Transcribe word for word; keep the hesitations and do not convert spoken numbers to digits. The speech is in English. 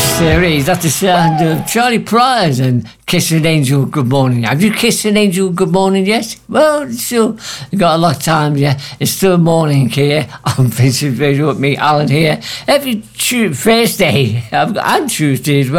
there is. That's the sound of Charlie Pryor and Kiss an Angel Good Morning. Have you kissed an angel good morning yet? Well, it's still you've got a lot of time, yeah. It's still morning here. I'm Vincent Visual with me, Alan here. Every tu- Thursday, I've got, and Tuesday as well.